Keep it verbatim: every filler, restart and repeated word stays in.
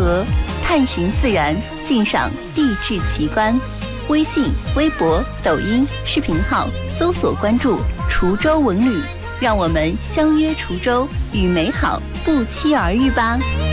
河，探寻自然，鉴赏地质奇观。微信、微博、抖音视频号搜索关注滁州文旅，让我们相约滁州，与美好不期而遇吧。